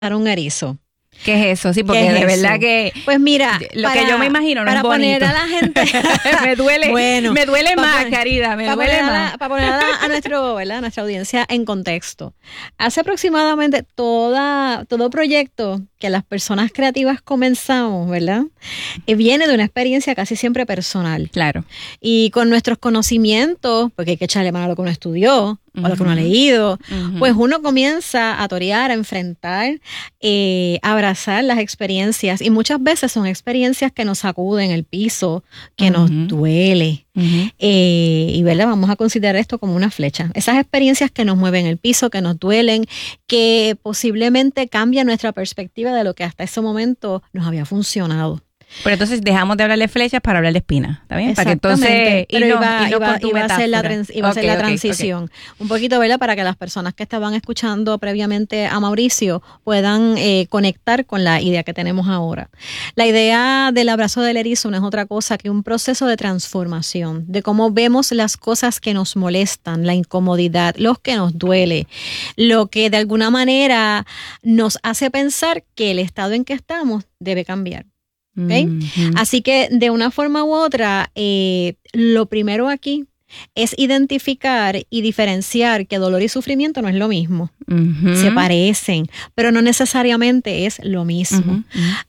un erizo. ¿Qué es eso? Sí, porque de verdad que pues mira, lo que yo me imagino no es bonito. Para poner a la gente me duele más, Caridad, me duele más. Para poner a nuestra audiencia en contexto. Hace aproximadamente todo proyecto que las personas creativas comenzamos, ¿verdad? Viene de una experiencia casi siempre personal. Claro. Y con nuestros conocimientos, porque hay que echarle mano a lo que uno estudió, o lo que uno ha leído, pues uno comienza a torear, a enfrentar, a abrazar las experiencias, y muchas veces son experiencias que nos sacuden el piso, que nos duele, y ¿verdad? Vamos a considerar esto como una flecha. Esas experiencias que nos mueven el piso, que nos duelen, que posiblemente cambian nuestra perspectiva de lo que hasta ese momento nos había funcionado. Pero entonces dejamos de hablar de flechas para hablar de espinas, ¿está bien? Para que entonces iba a ser la transición. Okay. Un poquito, ¿verdad? Para que las personas que estaban escuchando previamente a Mauricio puedan conectar con la idea que tenemos ahora. La idea del abrazo del erizo no es otra cosa que un proceso de transformación, de cómo vemos las cosas que nos molestan, la incomodidad, lo que nos duele, lo que de alguna manera nos hace pensar que el estado en que estamos debe cambiar. ¿Okay? Así que de una forma u otra, lo primero aquí es identificar y diferenciar que dolor y sufrimiento no es lo mismo. Se parecen, pero no necesariamente es lo mismo.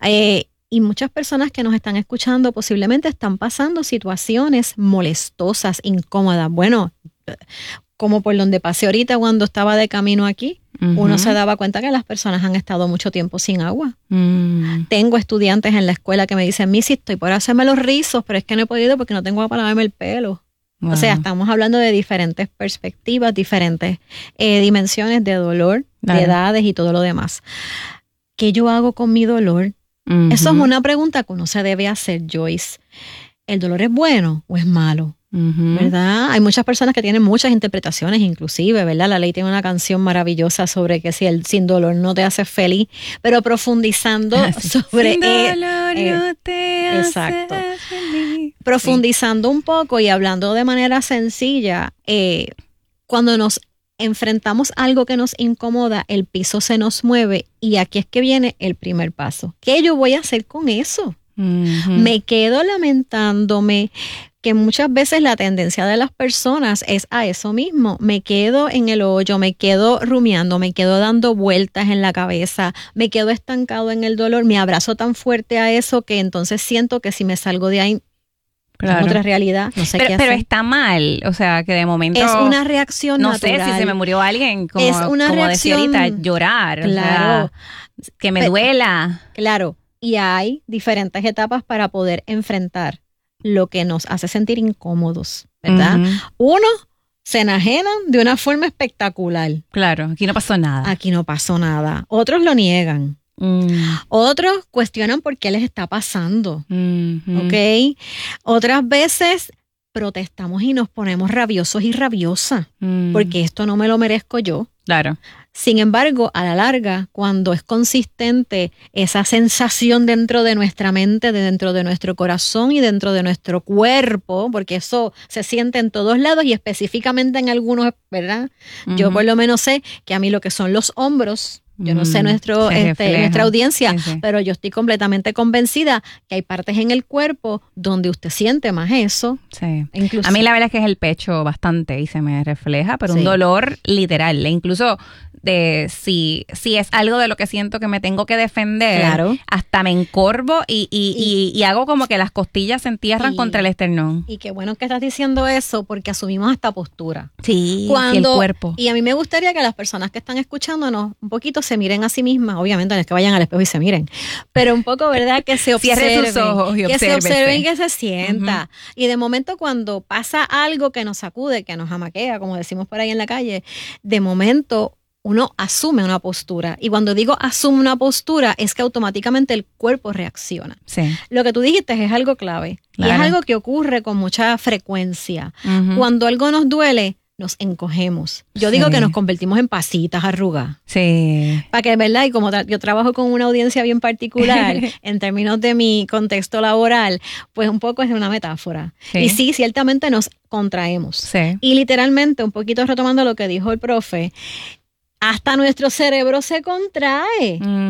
Y muchas personas que nos están escuchando posiblemente están pasando situaciones molestosas, incómodas. Bueno, como por donde pasé ahorita cuando estaba de camino aquí, uno se daba cuenta que las personas han estado mucho tiempo sin agua. Tengo estudiantes en la escuela que me dicen, Missy, estoy por hacerme los rizos, pero es que no he podido porque no tengo agua para lavarme el pelo. Wow. O sea, estamos hablando de diferentes perspectivas, diferentes dimensiones de dolor, de edades y todo lo demás. ¿Qué yo hago con mi dolor? Eso es una pregunta que uno se debe hacer, Joyce. ¿El dolor es bueno o es malo? ¿Verdad? Hay muchas personas que tienen muchas interpretaciones, inclusive, ¿verdad? La Ley tiene una canción maravillosa sobre que si el sin dolor no te hace feliz, pero profundizando sobre sin dolor no te hace feliz. Profundizando un poco y hablando de manera sencilla, cuando nos enfrentamos a algo que nos incomoda, el piso se nos mueve, y aquí es que viene el primer paso. ¿Qué yo voy a hacer con eso? Me quedo lamentándome, que muchas veces la tendencia de las personas es a eso mismo. Me quedo en el hoyo, me quedo rumiando, me quedo dando vueltas en la cabeza, me quedo estancado en el dolor, me abrazo tan fuerte a eso que entonces siento que si me salgo de ahí, claro, es otra realidad, no sé qué hacer. Pero está mal, o sea, que de momento es una reacción natural. No sé si se me murió alguien, como, es una como reacción, decía ahorita, llorar, claro, o sea, que me duela. Claro, y hay diferentes etapas para poder enfrentar lo que nos hace sentir incómodos, ¿verdad? Uno, se enajenan de una forma espectacular. Claro, aquí no pasó nada. Aquí no pasó nada. Otros lo niegan. Otros cuestionan por qué les está pasando. ¿Ok? Otras veces protestamos y nos ponemos rabiosos y rabiosas porque esto no me lo merezco yo. Claro. Sin embargo, a la larga, cuando es consistente esa sensación dentro de nuestra mente, dentro de nuestro corazón y dentro de nuestro cuerpo, porque eso se siente en todos lados y específicamente en algunos, ¿verdad? Yo por lo menos sé que a mí lo que son los hombros, yo no sé nuestra audiencia, sí. Pero yo estoy completamente convencida que hay partes en el cuerpo donde usted siente más eso. Sí. A mí la verdad es que es el pecho bastante y se me refleja, pero un dolor literal. Incluso si es algo de lo que siento que me tengo que defender, claro, hasta me encorvo y hago como que las costillas se entierran contra el esternón. Y qué bueno que estás diciendo eso, porque asumimos esta postura. Sí, y el cuerpo. Y a mí me gustaría que las personas que están escuchándonos un poquito se miren a sí mismas, obviamente no es que vayan al espejo y se miren, pero un poco, ¿verdad? Que se observen. Cierre sus ojos y que se observen y que se sienta. Y de momento cuando pasa algo que nos sacude, que nos amaquea, como decimos por ahí en la calle, de momento uno asume una postura. Y cuando digo asume una postura, es que automáticamente el cuerpo reacciona. Sí. Lo que tú dijiste es algo clave. Claro. Y es algo que ocurre con mucha frecuencia. Cuando algo nos duele, nos encogemos. Yo digo que nos convertimos en pasitas arrugas. Sí. Para que, ¿verdad? Y como yo trabajo con una audiencia bien particular, en términos de mi contexto laboral, pues un poco es una metáfora. Sí. Y sí, ciertamente nos contraemos. Sí. Y literalmente, un poquito retomando lo que dijo el profe, hasta nuestro cerebro se contrae.